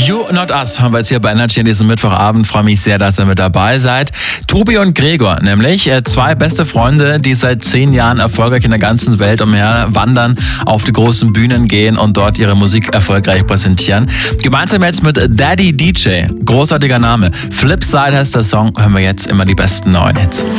You Not Us haben wir jetzt hier bei Energy an diesem Mittwochabend. Freue mich sehr, dass ihr mit dabei seid. Tobi und Gregor, nämlich zwei beste Freunde, die seit 10 Jahren erfolgreich in der ganzen Welt umher wandern, auf die großen Bühnen gehen und dort ihre Musik erfolgreich präsentieren. Gemeinsam jetzt mit Daddy DJ, großartiger Name. Flipside heißt der Song, hören wir jetzt immer die besten neuen Hits.